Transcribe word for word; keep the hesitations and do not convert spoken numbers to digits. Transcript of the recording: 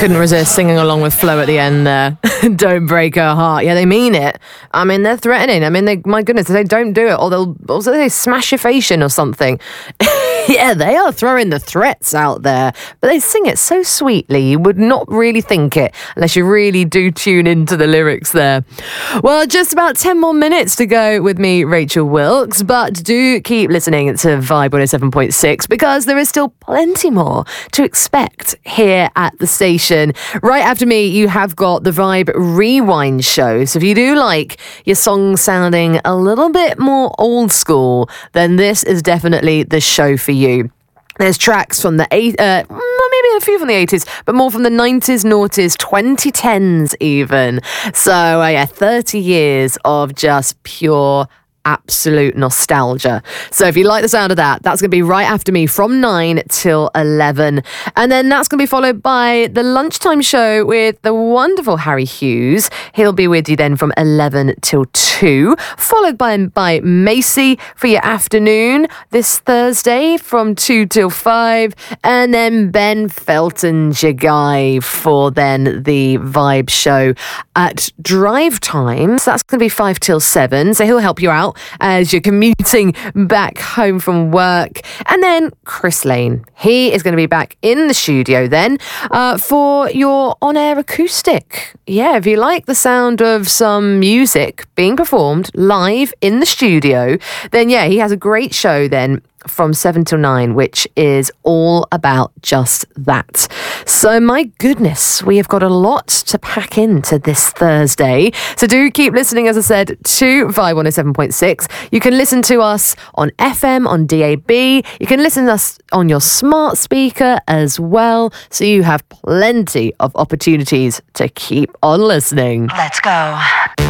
Couldn't resist singing along with Flo at the end there. Don't break her heart. Yeah, they mean it. I mean, they're threatening. I mean, they, my goodness, they say don't do it, or they'll also they smash your face in or something. Yeah, they are throwing the threats out there, but they sing it so sweetly you would not really think it unless you really do tune into the lyrics there. Well, just about ten more minutes to go with me, Rachel Wilkes, but do keep listening to Vibe one oh seven point six because there is still plenty more to expect here at the station. Right after me, you have got the Vibe Rewind show. So if you do like your song sounding a little bit more old school, then this is definitely the show for you. There's tracks from the eight, uh, maybe a few from the eighties, but more from the nineties, noughties, twenty tens even. So uh, yeah, thirty years of just pure absolute nostalgia. So if you like the sound of that, that's going to be right after me from nine till eleven. And then that's going to be followed by the lunchtime show with the wonderful Harry Hughes. He'll be with you then from eleven till two, followed by, by Macy for your afternoon this Thursday from two till five. And then Ben Felton's your guy for then the Vibe show at drive times. That's going to be five till seven. So he'll help you out as you're commuting back home from work. And then Chris Lane, he is going to be back in the studio then uh, for your on-air acoustic. Yeah, if you like the sound of some music being performed live in the studio, then yeah, he has a great show then from seven till nine, which is all about just that. So my goodness, we have got a lot to pack into this Thursday. So do keep listening, as I said, to Vibe one oh seven point six. You can listen to us on F M, on D A B. You can listen to us on your smart speaker as well. So you have plenty of opportunities to keep on listening. Let's go.